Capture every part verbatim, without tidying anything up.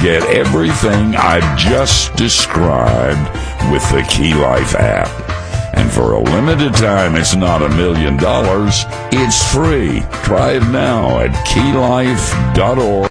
get everything I've just described with the Key Life app. And for a limited time, it's not a million dollars. It's free. Try it now at key life dot org.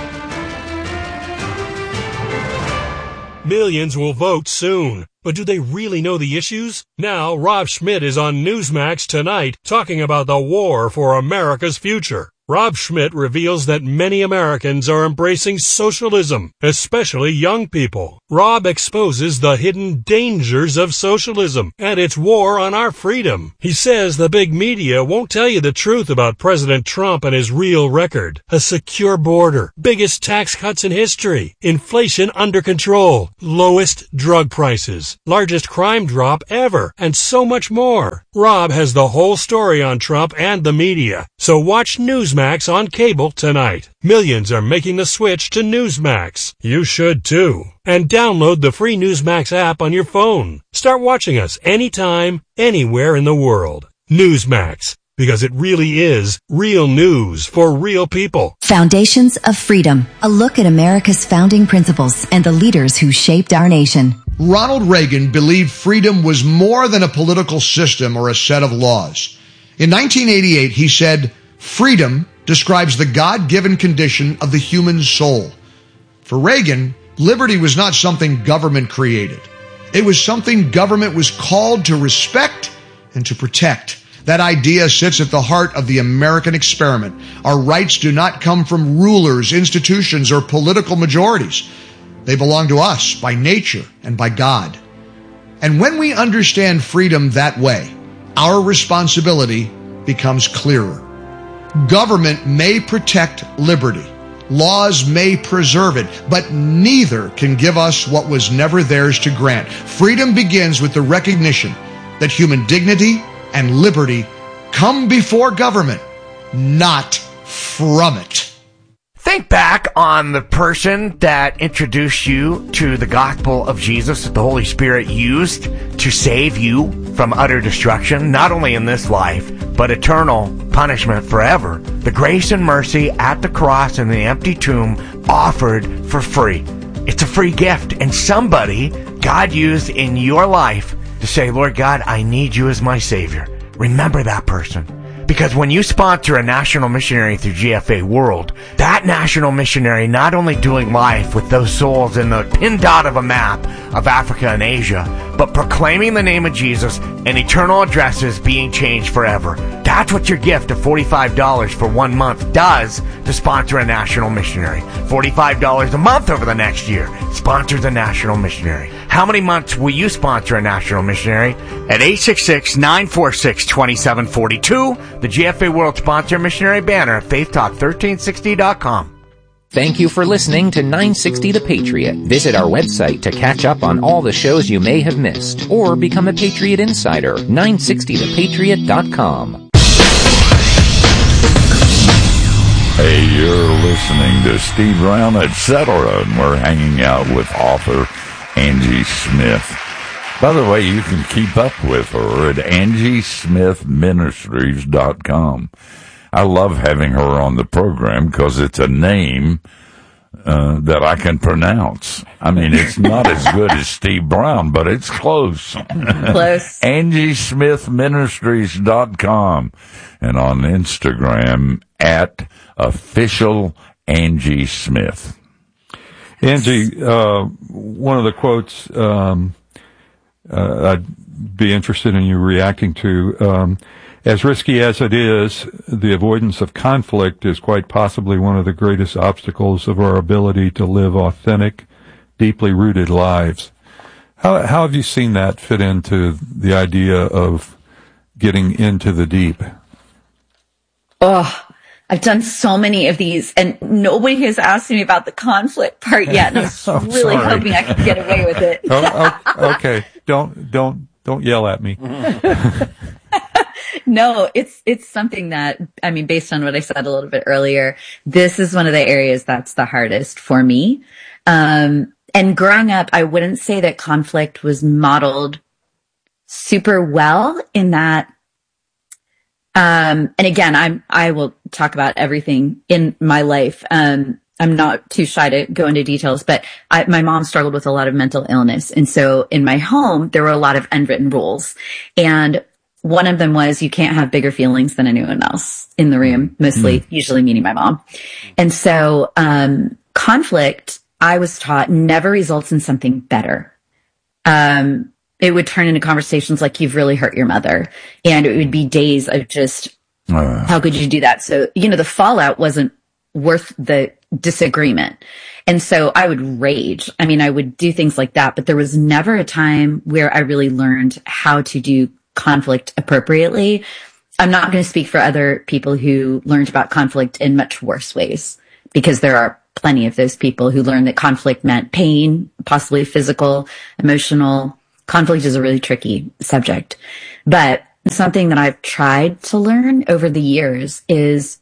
Millions will vote soon. But do they really know the issues? Now, Rob Schmidt is on Newsmax tonight talking about the war for America's future. Rob Schmidt reveals that many Americans are embracing socialism, especially young people. Rob exposes the hidden dangers of socialism and its war on our freedom. He says the big media won't tell you the truth about President Trump and his real record. A secure border, biggest tax cuts in history, inflation under control, lowest drug prices, largest crime drop ever, and so much more. Rob has the whole story on Trump and the media. So watch Newsmax on cable tonight. Millions are making the switch to Newsmax. You should too. And download the free Newsmax app on your phone. Start watching us anytime, anywhere in the world. Newsmax, because it really is real news for real people. Foundations of Freedom, a look at America's founding principles and the leaders who shaped our nation. Ronald Reagan believed freedom was more than a political system or a set of laws. In nineteen eighty-eight, he said, "Freedom describes the God-given condition of the human soul." For Reagan, liberty was not something government created. It was something government was called to respect and to protect. That idea sits at the heart of the American experiment. Our rights do not come from rulers, institutions, or political majorities. They belong to us by nature and by God. And when we understand freedom that way, our responsibility becomes clearer. Government may protect liberty. Laws may preserve it, but neither can give us what was never theirs to grant. Freedom begins with the recognition that human dignity and liberty come before government, not from it. Think back on the person that introduced you to the gospel of Jesus that the Holy Spirit used to save you from utter destruction, not only in this life, but eternal punishment forever. The grace and mercy at the cross and the empty tomb offered for free. It's a free gift, and somebody God used in your life to say, "Lord God, I need you as my Savior." Remember that person. Because when you sponsor a national missionary through G F A World, that national missionary not only doing life with those souls in the pin dot of a map of Africa and Asia, but proclaiming the name of Jesus and eternal addresses being changed forever. That's what your gift of forty-five dollars for one month does to sponsor a national missionary. forty-five dollars a month over the next year sponsors a national missionary. How many months will you sponsor a national missionary? At eight six six, nine four six, two seven four two, the G F A World Sponsor Missionary banner at faith talk thirteen sixty dot com. Thank you for listening to nine sixty The Patriot. Visit our website to catch up on all the shows you may have missed, or become a Patriot Insider, nine sixty the patriot dot com. Hey, you're listening to Steve Brown, et cetera, and we're hanging out with author Angie Smith. By the way, you can keep up with her at angie smith ministries dot com. I love having her on the program because it's a name uh, that I can pronounce. I mean, it's not as good as Steve Brown, but it's close. Close. angie smith ministries dot com, and on Instagram at official Angie Smith. Angie, uh, one of the quotes um, uh, I'd be interested in you reacting to. Um, As risky as it is, the avoidance of conflict is quite possibly one of the greatest obstacles of our ability to live authentic, deeply rooted lives. How, how have you seen that fit into the idea of getting into the deep? Oh, I've done so many of these, and nobody has asked me about the conflict part yet, and I was oh, really sorry. hoping I could get away with it. oh, oh, okay, don't don't don't yell at me. No, it's it's something that, I mean, based on what I said a little bit earlier, this is one of the areas that's the hardest for me. Um, and growing up, I wouldn't say that conflict was modeled super well in that. Um, and again, I'm, I will talk about everything in my life. Um, I'm not too shy to go into details, but I, my mom struggled with a lot of mental illness. And so in my home, there were a lot of unwritten rules. And one of them was you can't have bigger feelings than anyone else in the room, mostly, mm-hmm. usually meaning my mom. And so, um, conflict, I was taught, never results in something better. Um, it would turn into conversations like you've really hurt your mother. And it would be days of just, uh. how could you do that? So, you know, the fallout wasn't worth the disagreement. And so I would rage. I mean, I would do things like that, but there was never a time where I really learned how to do conflict appropriately. I'm not going to speak for other people who learned about conflict in much worse ways, because there are plenty of those people who learned that conflict meant pain, possibly physical, emotional. Conflict is a really tricky subject. But something that I've tried to learn over the years is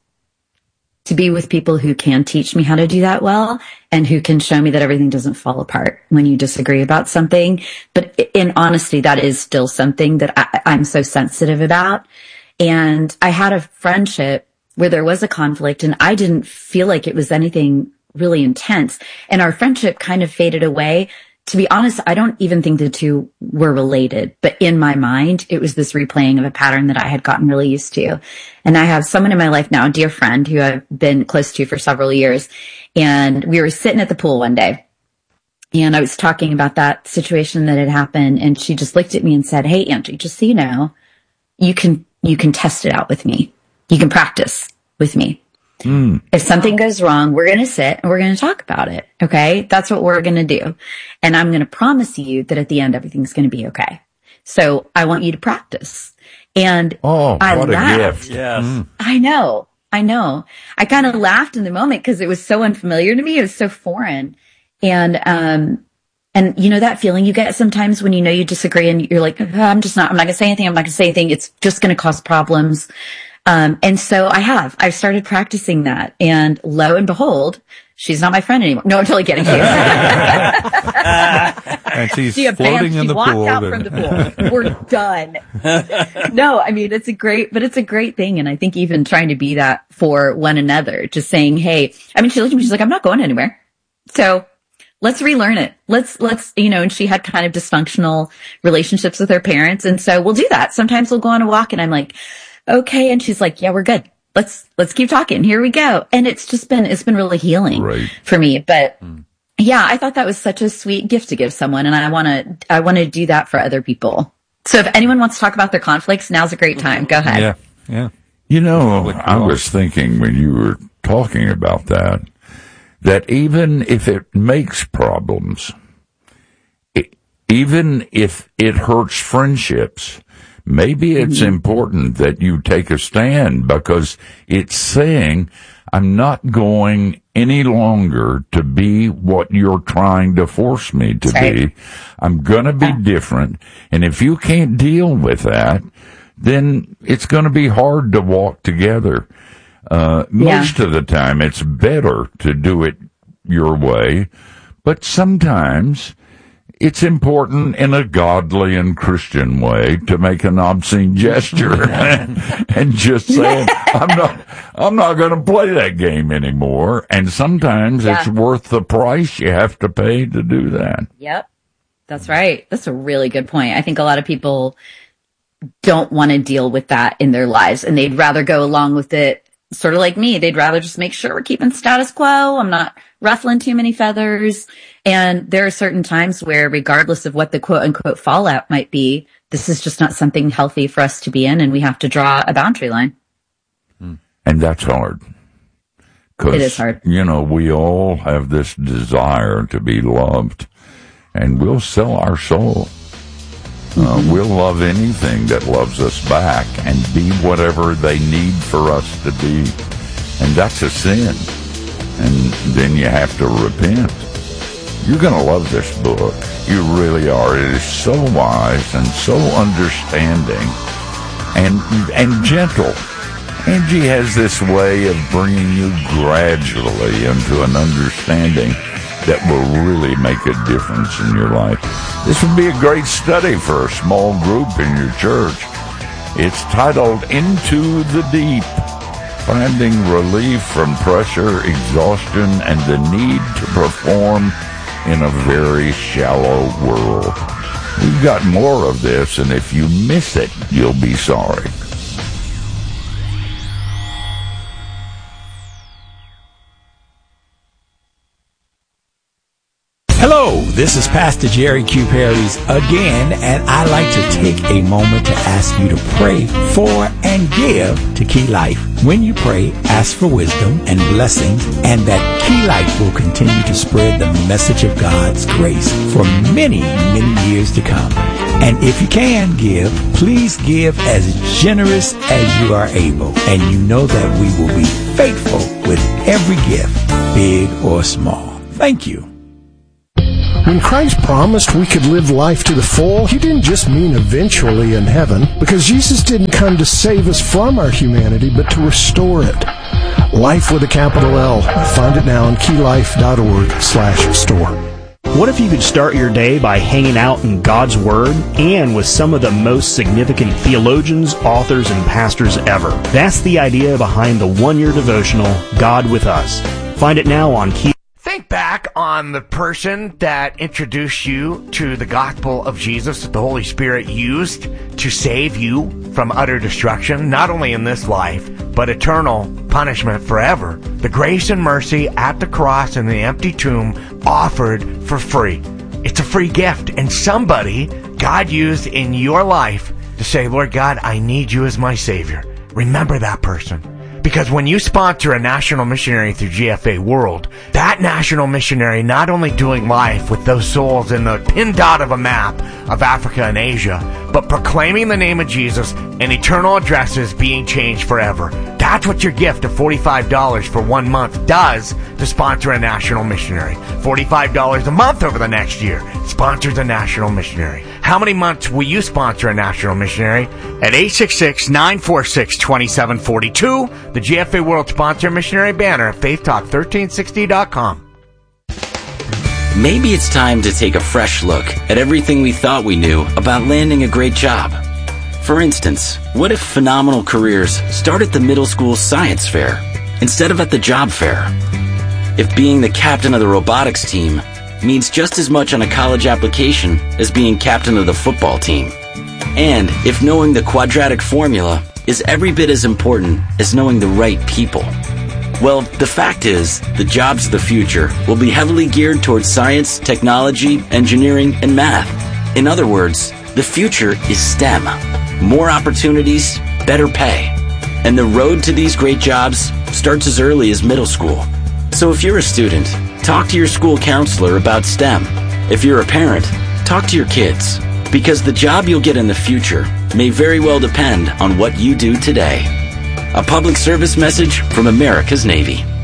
to be with people who can teach me how to do that well, and who can show me that everything doesn't fall apart when you disagree about something. But in honesty, that is still something that I, I'm so sensitive about. And I had a friendship where there was a conflict and I didn't feel like it was anything really intense. And our friendship kind of faded away. To be honest, I don't even think the two were related, but in my mind, it was this replaying of a pattern that I had gotten really used to. And I have someone in my life now, a dear friend who I've been close to for several years. And we were sitting at the pool one day and I was talking about that situation that had happened. And she just looked at me and said, "Hey, Angie, just so you know, you can, you can test it out with me. You can practice with me. Mm. If something goes wrong, we're going to sit and we're going to talk about it. Okay. That's what we're going to do. And I'm going to promise you that at the end, everything's going to be okay. So I want you to practice." And oh, I what laughed. a gift. Yes. Mm. I know. I know. I kind of laughed in the moment because it was so unfamiliar to me. It was so foreign. And, um, and you know, that feeling you get sometimes when you know you disagree and you're like, oh, I'm just not, I'm not going to say anything. I'm not going to say anything. It's just going to cause problems. Um, and so I have, I've started practicing that, and lo and behold, she's not my friend anymore. No, I'm totally kidding. She and she's she floating in she the walked pool. out from the pool. We're done. No, I mean, it's a great, but it's a great thing. And I think even trying to be that for one another, just saying, hey, I mean, she looked at me, she's like, I'm not going anywhere. So let's relearn it. Let's, let's, you know, and she had kind of dysfunctional relationships with her parents. And so we'll do that. Sometimes we'll go on a walk and I'm like, okay. And she's like, yeah, we're good. Let's, let's keep talking. Here we go. And it's just been, it's been really healing right. for me. But mm. yeah, I thought that was such a sweet gift to give someone. And I want to, I want to do that for other people. So if anyone wants to talk about their conflicts, now's a great time. Go ahead. Yeah. Yeah. You know, I was thinking when you were talking about that, that even if it makes problems, it, even if it hurts friendships, maybe it's mm-hmm. important that you take a stand, because it's saying, I'm not going any longer to be what you're trying to force me to right. be. I'm going to be yeah. different. And if you can't deal with that, then it's going to be hard to walk together. Uh, yeah. most of the time it's better to do it your way, but sometimes it's important in a godly and Christian way to make an obscene gesture and, and just say, I'm not, I'm not going to play that game anymore. And sometimes yeah. it's worth the price you have to pay to do that. Yep. That's right. That's a really good point. I think a lot of people don't want to deal with that in their lives, and they'd rather go along with it. Sort of like me, they'd rather just make sure we're keeping status quo. I'm not ruffling too many feathers. And there are certain times where, regardless of what the quote unquote fallout might be, this is just not something healthy for us to be in, and we have to draw a boundary line. And that's hard. It is hard. You know, we all have this desire to be loved, and we'll sell our soul. Uh, we'll love anything that loves us back and be whatever they need for us to be. And that's a sin. And then you have to repent. You're going to love this book. You really are. It is so wise and so understanding and, and gentle. Angie has this way of bringing you gradually into an understanding that will really make a difference in your life. This would be a great study for a small group in your church. It's titled Into the Deep. finding relief from pressure, exhaustion, and the need to perform in a very shallow world. We've got more of this, and if you miss it, you'll be sorry. Hello, this is Pastor Jerry Q. Perry's again, and I'd like to take a moment to ask you to pray for and give to Key Life. When you pray, ask for wisdom and blessings, and that Key Life will continue to spread the message of God's grace for many, many years to come. And if you can give, please give as generous as you are able, and you know that we will be faithful with every gift, big or small. Thank you. When Christ promised we could live life to the full, he didn't just mean eventually in heaven, because Jesus didn't come to save us from our humanity, but to restore it. Life with a capital L. Find it now on keylife.org slash store. What if you could start your day by hanging out in God's Word and with some of the most significant theologians, authors, and pastors ever? That's the idea behind the one-year devotional, God with Us. Find it now on Key. Think back on the person that introduced you to the gospel of Jesus that the Holy Spirit used to save you from utter destruction, not only in this life, but eternal punishment forever. The grace and mercy at the cross and the empty tomb offered for free. It's a free gift, and somebody God used in your life to say, Lord God, I need you as my Savior. Remember that person. Because when you sponsor a national missionary through G F A World, that national missionary not only doing life with those souls in the pin dot of a map of Africa and Asia, but proclaiming the name of Jesus and eternal addresses being changed forever. That's what your gift of forty-five dollars for one month does to sponsor a national missionary. forty-five dollars a month over the next year sponsors a national missionary. How many months will you sponsor a national missionary? At eight six six, nine four six, two seven four two, the G F A World Sponsor Missionary banner at faith talk thirteen sixty dot com. Maybe it's time to take a fresh look at everything we thought we knew about landing a great job. For instance, what if phenomenal careers start at the middle school science fair instead of at the job fair? If being the captain of the robotics team means just as much on a college application as being captain of the football team. And if knowing the quadratic formula is every bit as important as knowing the right people. Well, the fact is, the jobs of the future will be heavily geared towards science, technology, engineering, and math. In other words, the future is STEM. More opportunities, better pay. And the road to these great jobs starts as early as middle school. So if you're a student, talk to your school counselor about STEM. If you're a parent, talk to your kids. Because the job you'll get in the future may very well depend on what you do today. A public service message from America's Navy.